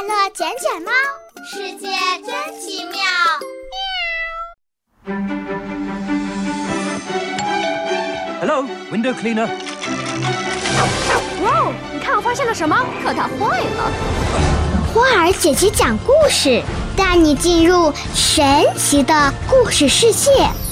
乐捡捡猫，世界真奇妙。 Hello, window cleaner. 哇，你看我发现了什么？可它坏了。 花儿姐姐讲故事，带你进入神奇的故事世界。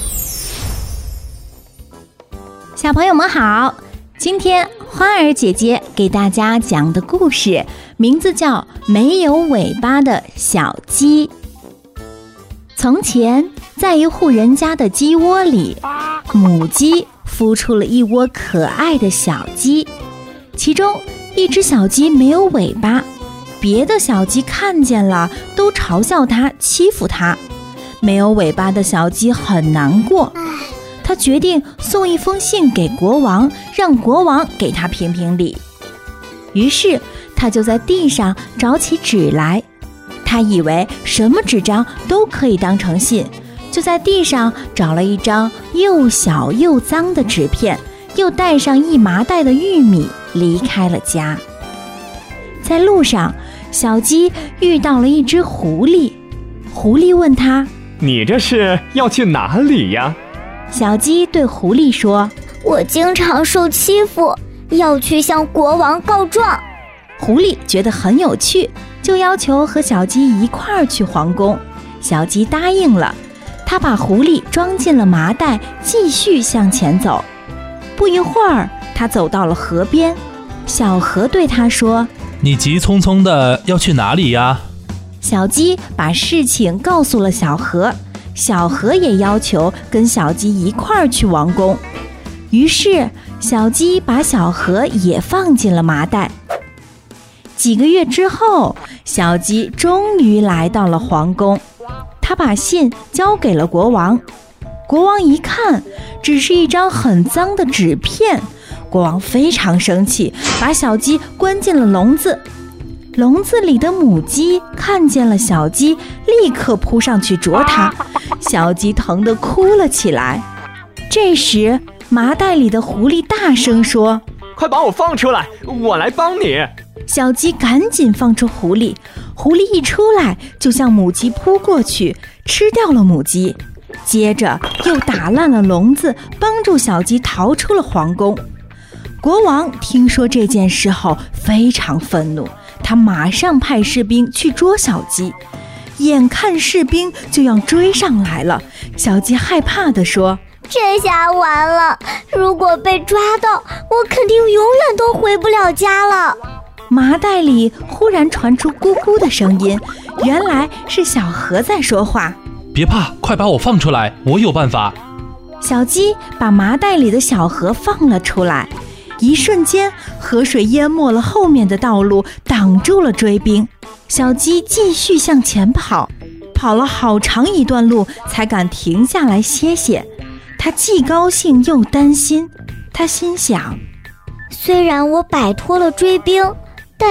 小朋友们好，今天花儿姐姐给大家讲的故事名字叫《没有尾巴的小鸡》。从前，在一户人家的鸡窝里，母鸡孵出了一窝可爱的小鸡，其中一只小鸡没有尾巴，别的小鸡看见了都嘲笑它，欺负它。没有尾巴的小鸡很难过，他决定送一封信给国王，让国王给他评评理。于是他就在地上找起纸来，他以为什么纸张都可以当成信，就在地上找了一张又小又脏的纸片，又带上一麻袋的玉米，离开了家。在路上，小鸡遇到了一只狐狸，狐狸问他： 你这是要去哪里呀？ 小鸡对狐狸说： 我经常受欺负，要去向国王告状。 狐狸觉得很有趣，就要求和小鸡一块儿去皇宫。小鸡答应了，他把狐狸装进了麻袋，继续向前走。不一会儿，他走到了河边，小河对他说： 你急匆匆的要去哪里呀？ 小鸡把事情告诉了小河，小河也要求跟小鸡一块儿去王宫。于是小鸡把小河也放进了麻袋。几个月之后，小鸡终于来到了皇宫，他把信交给了国王。国王一看，只是一张很脏的纸片，国王非常生气，把小鸡关进了笼子。笼子里的母鸡看见了小鸡，立刻扑上去啄它，小鸡疼得哭了起来。这时，麻袋里的狐狸大声说： 快把我放出来，我来帮你。 小鸡赶紧放出狐狸，狐狸一出来就向母鸡扑过去，吃掉了母鸡，接着又打烂了笼子，帮助小鸡逃出了皇宫。国王听说这件事后非常愤怒，他马上派士兵去捉小鸡，眼看士兵就要追上来了，小鸡害怕地说： 这下完了，如果被抓到，我肯定永远都回不了家了。 麻袋里忽然传出咕咕的声音，原来是小河在说话。 别怕，快把我放出来，我有办法。 小鸡把麻袋里的小河放了出来，一瞬间河水淹没了后面的道路，挡住了追兵。小鸡继续向前跑，跑了好长一段路才敢停下来歇歇。他既高兴又担心，他心想： 虽然我摆脱了追兵，